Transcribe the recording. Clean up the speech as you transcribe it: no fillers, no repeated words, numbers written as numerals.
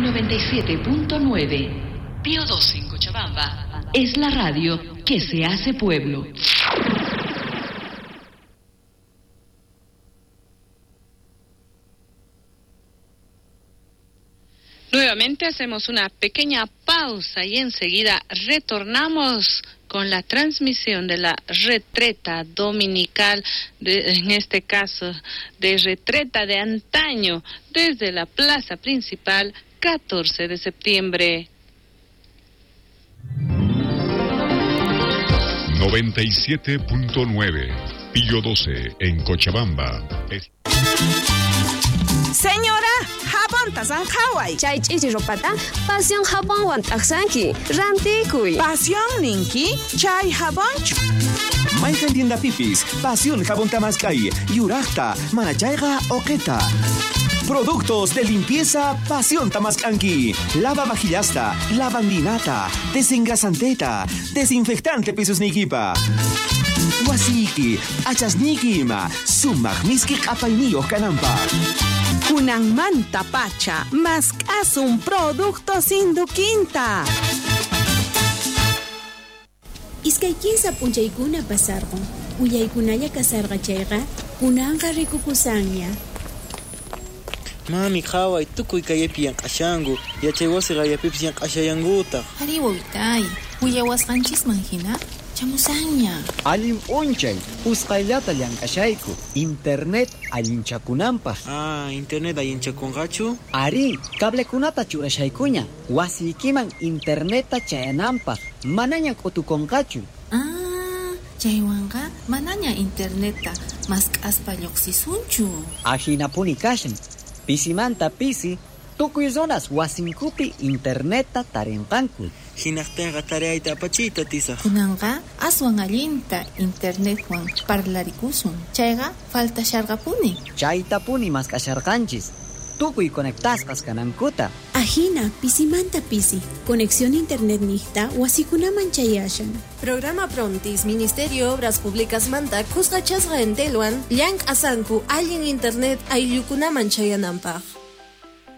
97.9. Pío 12 en Cochabamba. Es la radio que se hace pueblo. Nuevamente hacemos una pequeña pausa y enseguida retornamos con la transmisión de la retreta dominical, en este caso de retreta de antaño, desde la plaza principal, 14 de septiembre. 97.9, Pío 12 en Cochabamba. Señora, jabón tasan Hawaii. Chay chichi ropata, pasión jabón wan taksanki, rantikuy. Pasión ninki, chay jabón. Maykan tienda pipis, pasión jabón tamascay, yurachta, manachayga oqueta. Productos de limpieza Pasión Tamascanqui. Lava vajillasta, lavandinata, desengrasanteta, desinfectante pisos niquipa. Wasiki, achasniquima, sumagmiski apainillos canampa. Kunan manta pacha, más un producto sin duquinta. Iskay kinsa punchaykuna pasarqun. Uyaykunalla kasarqachayqa, kunanqa rikukusanña. Mami, Hawaii, tukuy kayapi yanqashangu, yachaywasi qayapipis yanqashayangutaq. Ari wawitay, uyawasqanchisman hina, chamusanña. Allim unchay, usqayllata llank'ashayku, internet allinchakunanpaq. Internet allinchakunqachu? Ari, cablekunata churashaykuña, wasiykiman interneta chayananpaq, manaña k'utukunqachu. Chaywanqa manaña interneta mask'aspa lluqsisunchu. Ajinapuni kashan, pisimanta pisi, tukuy zonas wasinkupi interneta tarinqanku. Hinaqtinqa tareayta apachiyta tisaq. Kunanqa aswan allinta internetwan parlarikusun. Chayqa faltasharqapuni. Chaytapuni mask'asharqanchis. Tukuy conectasqas kanankuta. Ajina, pisimanta pisi. Conexión internet nihta, wasikunaman chayashan. Programa Prontis, Ministerio de Obras Públicas Manta, Cuscachasqa en Teluan, Llank Asanku, Allin Internet, Ayllukunaman chayananpaq.